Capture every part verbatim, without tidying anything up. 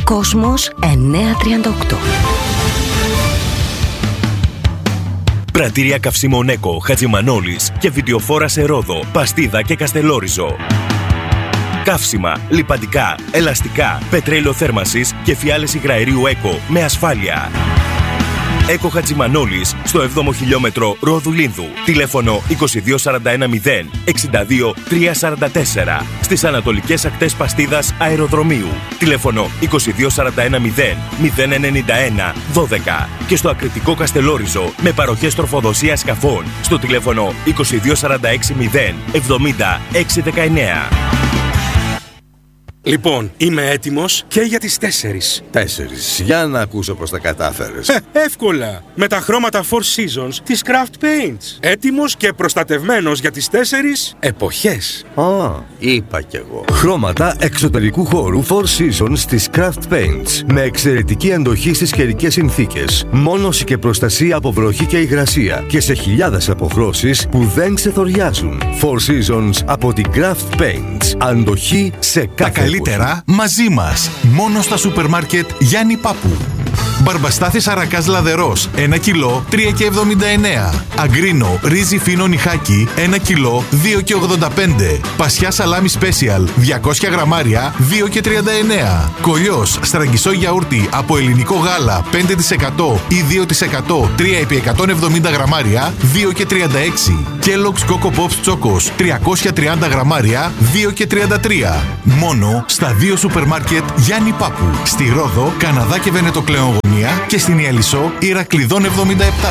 Κόσμος εννιακόσια τριάντα οκτώ. Πρατήρια καυσίμων Έκο, Χατζημανόλης και Βιτιοφόρα σε Ρόδο, Παστίδα και Καστελόριζο. Καύσιμα, λιπαντικά, ελαστικά, πετρέλαιο θέρμανσης και φιάλες υγραερίου Έκο με ασφάλεια. Έκο Χατζημανόλης στο έβδομο χιλιόμετρο Ρόδου Λίνδου. Τηλέφωνο είκοσι δύο σαράντα ένα μηδέν εξήντα δύο τριακόσια σαράντα τέσσερα. Στις ανατολικές ακτές Παστίδας Αεροδρομίου. Τηλέφωνο είκοσι δύο σαράντα ένα μηδέν μηδέν ενενήντα ένα δώδεκα. Και στο Ακριτικό Καστελόριζο με παροχές τροφοδοσίας σκαφών στο τηλέφωνο είκοσι δύο σαράντα έξι μηδέν εβδομήντα έξι δεκαεννέα. Λοιπόν, είμαι έτοιμος και για τις τέσσερις. Τέσσερις. Για να ακούσω πως τα κατάφερες. Ε, εύκολα. Με τα χρώματα Four Seasons της Craft Paints. Έτοιμος και προστατευμένος για τις τέσσερις εποχές. Α, είπα κι εγώ. Χρώματα εξωτερικού χώρου Four Seasons της Craft Paints. Με εξαιρετική αντοχή στις καιρικές συνθήκες. Μόνωση και προστασία από βροχή και υγρασία. Και σε χιλιάδες αποχρώσεις που δεν ξεθοριάζουν. Four Seasons από την Craft Paints. Αντοχή σε κάθε καλύτερα μαζί μας. Μόνο στα σούπερ μάρκετ Γιάννη Πάπου. Μπαρμπαστάθης αρακάς λαδερός ένα κιλό τρία και εβδομήντα εννέα. Αγκρίνο ρύζι φίνο νιχάκι ένα κιλό δύο και ογδόντα πέντε. Πασιά σαλάμι σπέσιαλ διακόσια γραμμάρια δύο και τριάντα εννέα. Κολλιός στραγγισό γιαούρτι από ελληνικό γάλα πέντε τοις εκατό ή δύο τοις εκατό τρία επί εκατόν εβδομήντα γραμμάρια δύο και τριάντα έξι. Kellogg's Coco Pops Chocos τριακόσια τριάντα γραμμάρια δύο και τριάντα τρία. Μόνο στα δύο σούπερ μάρκετ Γιάννη Πάπου. Στη Ρόδο, Καναδά και Βενετοκλεογονία και στην Ιαλισσό Ηρακλειδών εβδομήντα επτά.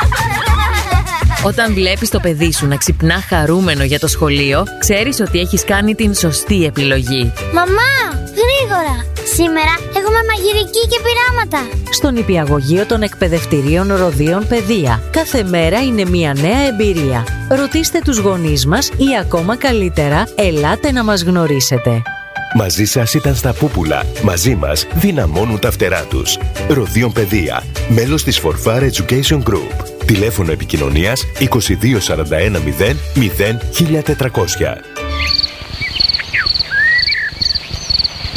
Όταν βλέπεις το παιδί σου να ξυπνά χαρούμενο για το σχολείο, ξέρεις ότι έχεις κάνει την σωστή επιλογή. Μαμά, γρήγορα! Σήμερα έχουμε μαγειρική και πειράματα. Στον νηπιαγωγείο των εκπαιδευτηρίων Ροδίων Παιδεία. Κάθε μέρα είναι μια νέα εμπειρία. Ρωτήστε τους γονείς μας ή ακόμα καλύτερα, ελάτε να μας γνωρίσετε. Μαζί σας ήταν στα πούπουλα. Μαζί μας δυναμώνουν τα φτερά τους. Ροδίων Παιδεία. Μέλος της Forfar Education Group. Τηλέφωνο επικοινωνίας είκοσι δύο σαράντα ένα μηδέν μηδέν χίλια τετρακόσια.